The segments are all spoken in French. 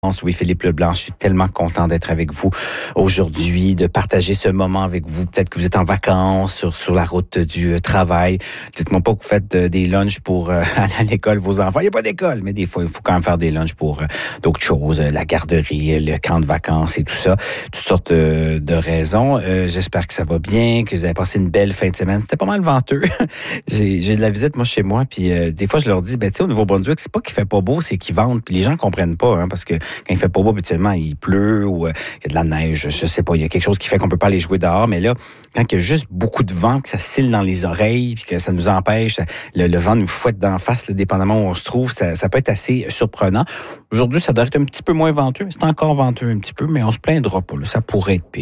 Louis-Philippe Leblanc, je suis tellement content d'être avec vous aujourd'hui, de partager ce moment avec vous. Peut-être que vous êtes en vacances sur la route du travail. Dites-moi pas que vous faites des lunchs pour aller à l'école, vos enfants. Il n'y a pas d'école, mais des fois, il faut quand même faire des lunchs pour d'autres choses, la garderie, le camp de vacances et tout ça. Toutes sortes de raisons. J'espère que ça va bien, que vous avez passé une belle fin de semaine. C'était pas mal venteux. J'ai de la visite, moi, chez moi, puis des fois, je leur dis, tu sais, au Nouveau-Brunswick, c'est pas qu'il fait pas beau, c'est qu'il vente, puis les gens comprennent pas, parce que quand il fait pas beau, habituellement, il pleut ou il y a de la neige, je sais pas, il y a quelque chose qui fait qu'on peut pas aller jouer dehors, mais là, quand il y a juste beaucoup de vent, que ça scille dans les oreilles, puis que ça nous empêche, le vent nous fouette d'en face, là, dépendamment où on se trouve, ça peut être assez surprenant. Aujourd'hui, ça doit être un petit peu moins venteux, c'est encore venteux un petit peu, mais on se plaindra pas, là. Ça pourrait être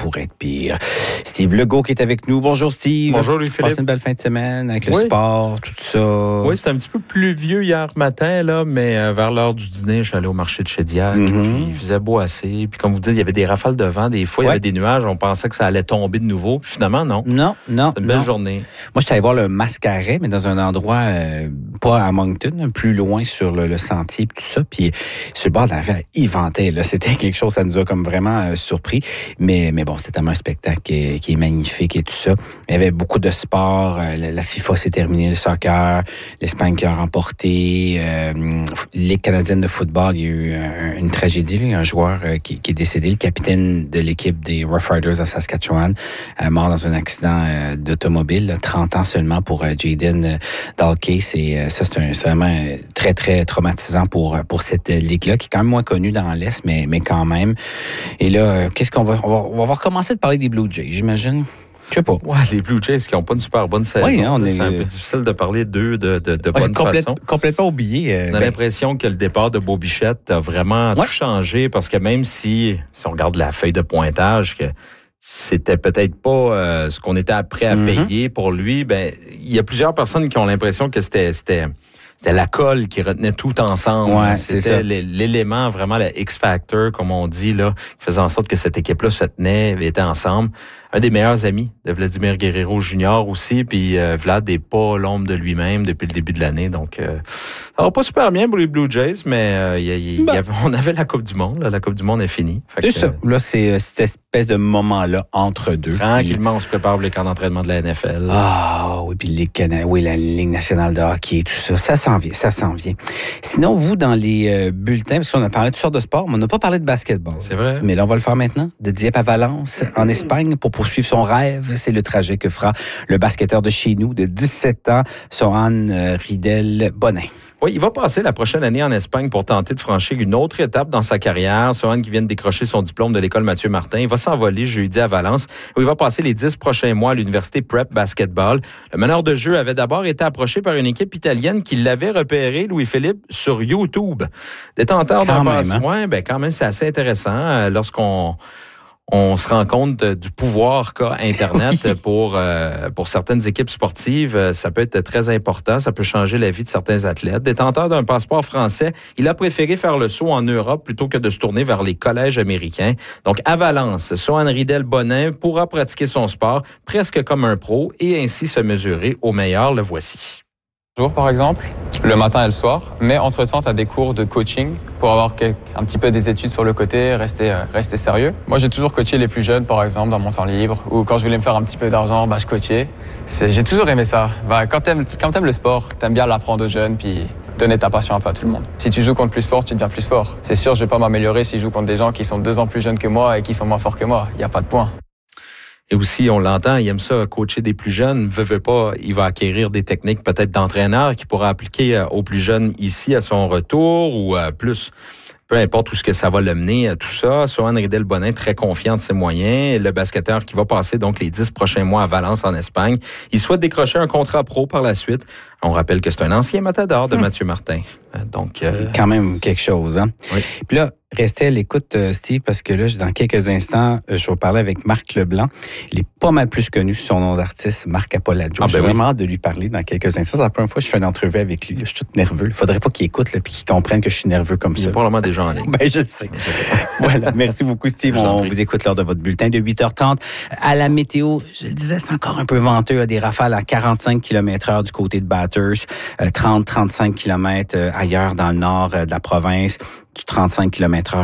pire. Steve Legault qui est avec nous. Bonjour Steve. Bonjour Louis-Philippe. Passez une belle fin de semaine avec le sport, tout ça. Oui, c'était un petit peu pluvieux hier matin, là, mais vers l'heure du dîner, je suis allé au marché de Shediac, puis il faisait beau assez. Puis comme vous dites, il y avait des rafales de vent, des fois, il y avait des nuages, on pensait que ça allait tomber de nouveau. Puis finalement, non. Non. C'est une belle journée. Moi, j'étais allé voir le Mascaret, mais dans un endroit pas à Moncton, plus loin sur le sentier, puis tout ça. Puis sur le bord de la rivière, il ventait. Là, c'était quelque chose, ça nous a comme vraiment surpris. Mais bon, c'était tellement un spectacle qui est magnifique et tout ça. Il y avait beaucoup de sport. La FIFA s'est terminée, le soccer, l'Espagne qui a remporté, Ligue canadienne de football, il y a eu une tragédie. Là, un joueur qui est décédé, le capitaine de l'équipe des Rough Riders à Saskatchewan, mort dans un accident d'automobile, là, 30 ans seulement pour Jaden Dalkey. C'est vraiment très, très traumatisant pour cette ligue-là, qui est quand même moins connue dans l'Est, mais quand même. Et là, qu'est-ce qu'on va... On va recommencer de parler des Blue Jays, j'imagine. Je sais pas. Ouais, les Blue Jays qui n'ont pas une super bonne saison. Oui, c'est un peu difficile de parler d'eux de bonne façon. Complètement oublié. On a l'impression que le départ de Bo Bichette a vraiment tout changé, parce que même si on regarde la feuille de pointage, que c'était peut-être pas ce qu'on était prêt à payer pour lui, il y a plusieurs personnes qui ont l'impression que c'était la colle qui retenait tout ensemble. Ouais, c'était l'élément, vraiment le X-Factor, comme on dit, là, qui faisait en sorte que cette équipe-là se tenait, était ensemble. Un des meilleurs amis de Vladimir Guerrero Jr. aussi, puis Vlad n'est pas l'ombre de lui-même depuis le début de l'année. Donc, ça va pas super bien pour les Blue Jays, mais on avait la Coupe du Monde. Là, la Coupe du Monde est finie. C'est ça. Là, c'est cette espèce de moment-là entre deux. Tranquillement, on se prépare pour les camps d'entraînement de la NFL. Ah oui, puis la Ligue nationale de hockey et tout ça. Ça s'en vient. Sinon, vous, dans les bulletins, parce qu'on a parlé de toutes sortes de sports, mais on n'a pas parlé de basketball. C'est vrai. Mais là, on va le faire maintenant. De Dieppe à Valence, en Espagne, pour poursuivre son rêve. C'est le trajet que fera le basketteur de chez nous, de 17 ans, Sohan Riedel-Bonin. Oui, il va passer la prochaine année en Espagne pour tenter de franchir une autre étape dans sa carrière. Sohan qui vient de décrocher son diplôme de l'école Mathieu Martin. Il va s'envoler jeudi à Valence, où il va passer les 10 prochains mois à l'université Prep Basketball. Le meneur de jeu avait d'abord été approché par une équipe italienne qui l'avait repéré, Louis-Philippe, sur YouTube. Détenteur d'un passe. Quand même, c'est assez intéressant lorsqu'on se rend compte du pouvoir qu'a Internet pour certaines équipes sportives. Ça peut être très important. Ça peut changer la vie de certains athlètes. Détenteur d'un passeport français, il a préféré faire le saut en Europe plutôt que de se tourner vers les collèges américains. Donc, à Valence, Sohan Riedel-Bonin pourra pratiquer son sport presque comme un pro et ainsi se mesurer au meilleur. Le voici. Jour par exemple, le matin et le soir, mais entre-temps, tu as des cours de coaching pour avoir un petit peu des études sur le côté, rester sérieux. Moi, j'ai toujours coaché les plus jeunes, par exemple, dans mon temps libre, ou quand je voulais me faire un petit peu d'argent, je coachais. J'ai toujours aimé ça. Quand t'aimes le sport, t'aimes bien l'apprendre aux jeunes, puis donner ta passion un peu à tout le monde. Si tu joues contre plus fort, tu deviens plus fort. C'est sûr, je vais pas m'améliorer si je joue contre des gens qui sont 2 ans plus jeunes que moi et qui sont moins forts que moi. Il n'y a pas de point. Et aussi, on l'entend, il aime ça, coacher des plus jeunes. Veut pas, il va acquérir des techniques peut-être d'entraîneur qu'il pourra appliquer aux plus jeunes ici à son retour ou plus. Peu importe où ce que ça va le mener, tout ça. Sohan Riedel-Bonin, très confiant de ses moyens. Le basketteur qui va passer donc les 10 prochains mois à Valence en Espagne. Il souhaite décrocher un contrat pro par la suite. On rappelle que c'est un ancien matador de Mathieu Martin. Donc, quand même quelque chose, hein? Oui. Puis là, restez à l'écoute, Steve, parce que là, dans quelques instants, je vais parler avec Marc Leblanc. Il est pas mal plus connu sous son nom d'artiste, Marc Apolaggio. J'ai vraiment hâte de lui parler dans quelques instants. C'est la première fois que je fais une entrevue avec lui. Là, je suis tout nerveux. Il faudrait pas qu'il écoute et qu'il comprenne que je suis nerveux comme ça. Il y a probablement des gens en ligne. Je sais. Voilà. Merci beaucoup, Steve. On vous écoute lors de votre bulletin de 8h30. À la météo, je le disais, c'est encore un peu venteux. Des rafales à 45 km/h du côté de Bathurst, 30-35 km ailleurs dans le nord de la province, du 35 km/h